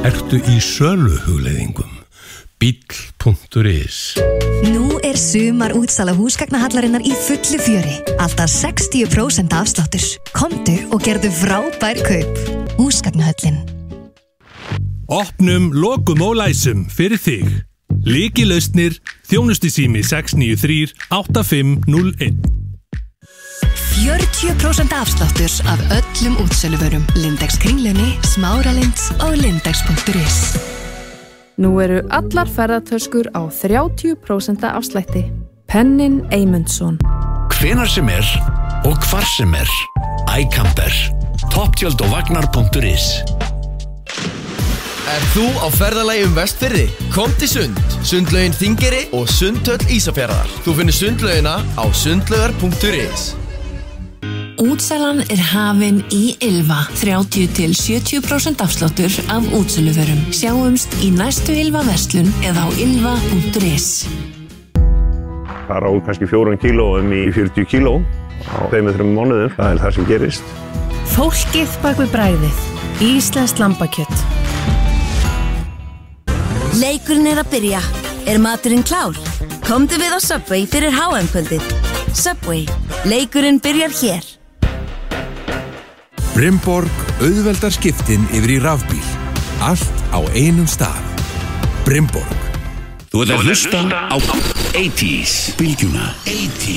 Ertu í söluhugleiðingum? Bíll.is. Nú sumar útsala húsgagnahallarinnar í fullu fjöri. Alltaf 60% afsláttur. Komdu og gerðu frábær kaup. Húsgagnahöllin. Opnum, lokum og læsum fyrir þig. Lykilausnir, þjónustusími 693 8501. 40% afslátturs af öllum útsöluvörum. Lindex Kringlunni, Smáralind og Lindex.is. Nú eru allar ferðatöskur á 30% afslætti. Pennin Eymundsson. Hvenær sem og hvar sem iCamper. Topptjöld og vagnar.is. Þú á ferðalagi Vestfirði? Kom til Sund, Sundlaugin Þingeyri og Sundhöll Ísafjarðar. Þú finnur sundlaugina á sundlaugar.is. Útsalan hafin í Ylva. 30-70% afsláttur af útsöluvörum. Sjáumst í næstu Ylva verslun eða á ylva.is. Fara úr kannski 4 kílóum í 40 kíló á 2-3 mánuðum. Það það sem gerist. Fólkið bak við bragðið. Íslenskt lambakjöt. Leikurinn að byrja. Maturinn klár? Komdu við á Subway fyrir HM-kvöldið. Subway. Leikurinn byrjar hér. Brimborg auðveldar skiptin yfir í rafbíl. Allt á einum stað. Brimborg. Þú ert að hlusta á 80s. Bylgjuna 80s.